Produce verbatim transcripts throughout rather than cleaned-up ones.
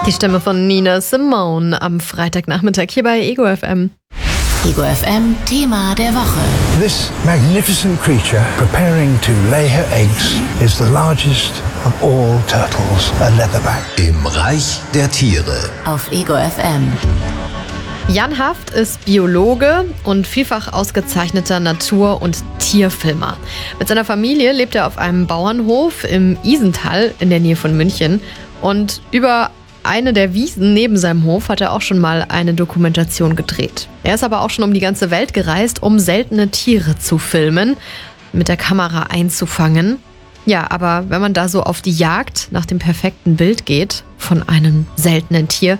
Die Stimme von Nina Simone am Freitagnachmittag hier bei Ego F M. Ego F M Thema der Woche. This magnificent creature preparing to lay her eggs is the largest of all turtles, a leatherback. Im Reich der Tiere. Auf Ego F M. Jan Haft ist Biologe und vielfach ausgezeichneter Natur- und Tierfilmer. Mit seiner Familie lebt er auf einem Bauernhof im Isental in der Nähe von München. Und über eine der Wiesen neben seinem Hof hat er auch schon mal eine Dokumentation gedreht. Er ist aber auch schon um die ganze Welt gereist, um seltene Tiere zu filmen, mit der Kamera einzufangen. Ja, aber wenn man da so auf die Jagd nach dem perfekten Bild geht von einem seltenen Tier,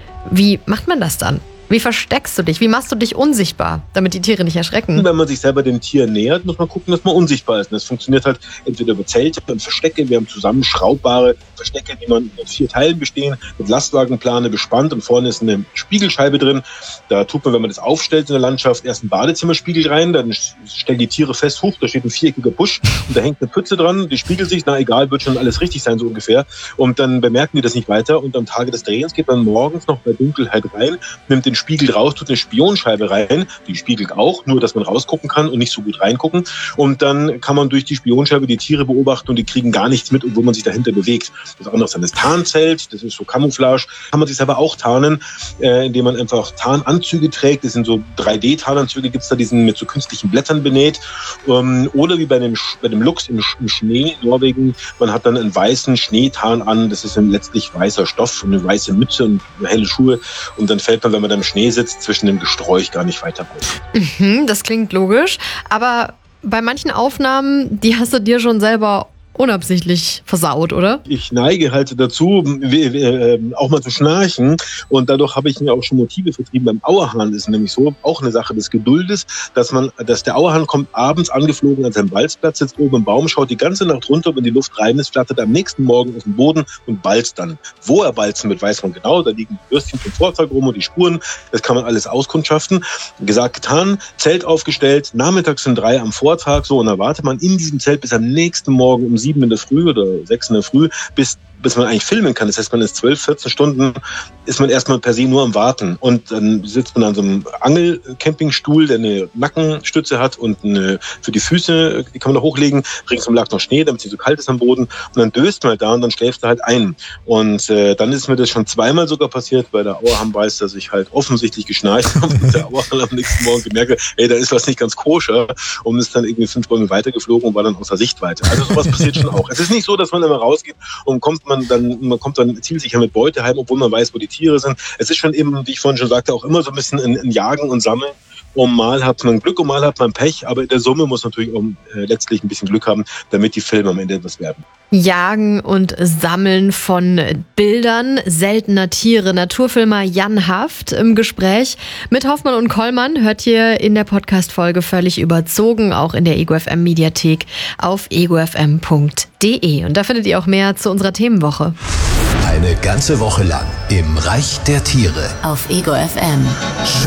wie macht man das dann? Wie versteckst du dich? Wie machst du dich unsichtbar, damit die Tiere nicht erschrecken? Wenn man sich selber dem Tier nähert, muss man gucken, dass man unsichtbar ist. Und das funktioniert halt entweder über Zelte und Verstecke. Wir haben zusammen schraubbare Verstecke, die man aus vier Teilen bestehen, mit Lastwagenplane bespannt. Und vorne ist eine Spiegelscheibe drin. Da tut man, wenn man das aufstellt in der Landschaft, erst einen Badezimmerspiegel rein. Dann stellen die Tiere fest, hoch, da steht ein viereckiger Busch und da hängt eine Pütze dran. Die spiegelt sich, na egal, wird schon alles richtig sein, so ungefähr. Und dann bemerken die das nicht weiter. Und am Tage des Drehens geht man morgens noch bei Dunkelheit rein, nimmt den Spiegel raus, tut eine Spionscheibe rein, die spiegelt auch, nur dass man rausgucken kann und nicht so gut reingucken. Und dann kann man durch die Spionscheibe die Tiere beobachten und die kriegen gar nichts mit, obwohl man sich dahinter bewegt. Das andere ist dann das Tarnzelt, das ist so Camouflage. Kann man sich selber auch tarnen, äh, indem man einfach Tarnanzüge trägt. Das sind so drei D-Tarnanzüge, gibt es da, die sind mit so künstlichen Blättern benäht. Ähm, oder wie bei dem, bei dem Luchs im, im Schnee in Norwegen, man hat dann einen weißen Schneetarn an, das ist ein letztlich weißer Stoff und eine weiße Mütze und helle Schuhe. Und dann fällt man, wenn man da im Schnee sitzt, zwischen dem Gesträuch gar nicht weiter auf. Mhm, das klingt logisch, aber bei manchen Aufnahmen, die hast du dir schon selber unabsichtlich versaut, oder? Ich neige halt dazu, äh, auch mal zu schnarchen und dadurch habe ich mir auch schon Motive vertrieben. Beim Auerhahn ist es nämlich so, auch eine Sache des Geduldes, dass man, dass der Auerhahn kommt abends angeflogen an seinem Balzplatz, sitzt oben im Baum, schaut die ganze Nacht runter, wenn die Luft rein ist, flattert am nächsten Morgen auf den Boden und balzt dann. Wo er balzen wird, weiß man genau, da liegen die Würstchen vom Vortag rum und die Spuren, das kann man alles auskundschaften. Gesagt, getan, Zelt aufgestellt, nachmittags sind drei am Vortag, so, und da wartet man in diesem Zelt bis am nächsten Morgen um sieben in der Früh oder sechs in der Früh, bis bis man eigentlich filmen kann. Das heißt, man ist zwölf, vierzehn Stunden, ist man erstmal per se nur am Warten. Und dann sitzt man an so einem Angelcampingstuhl, der eine Nackenstütze hat und eine, für die Füße, die kann man da hochlegen. Ringsum lag noch Schnee, damit es nicht so kalt ist am Boden. Und dann döst man halt da und dann schläft er halt ein. Und äh, dann ist mir das schon zweimal sogar passiert. Bei der Auerhahn weiß, dass ich halt offensichtlich geschnarcht habe und der Auerhahn am nächsten Morgen gemerkt, ey, da ist was nicht ganz koscher, und ist dann irgendwie fünf Bäume weitergeflogen und war dann außer Sichtweite. Also sowas passiert schon auch. Es ist nicht so, dass man immer rausgeht und kommt man dann, man kommt dann zielsicher mit Beute heim, obwohl man weiß, wo die Tiere sind. Es ist schon eben, wie ich vorhin schon sagte, auch immer so ein bisschen ein, ein Jagen und Sammeln. Und mal hat man Glück und mal hat man Pech, aber in der Summe muss man natürlich auch äh, letztlich ein bisschen Glück haben, damit die Filme am Ende etwas werden. Jagen und Sammeln von Bildern seltener Tiere. Naturfilmer Jan Haft im Gespräch mit Hoffmann und Kollmann. Hört ihr in der Podcast-Folge Völlig überzogen, auch in der Ego F M Mediathek auf ego f m punkt d e. Und da findet ihr auch mehr zu unserer Themenwoche. Eine ganze Woche lang im Reich der Tiere. Auf Ego F M.